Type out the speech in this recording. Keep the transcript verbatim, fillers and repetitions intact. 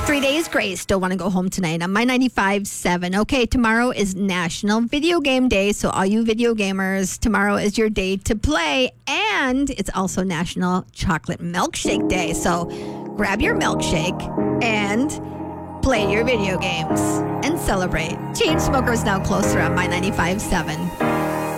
Three days grace. Still want to go home tonight on My ninety-five point seven. Okay, tomorrow is National Video Game Day. So all you video gamers, tomorrow is your day to play. And it's also National Chocolate Milkshake Day. So grab your milkshake and play your video games and celebrate. Chainsmokers now closer on My ninety-five point seven.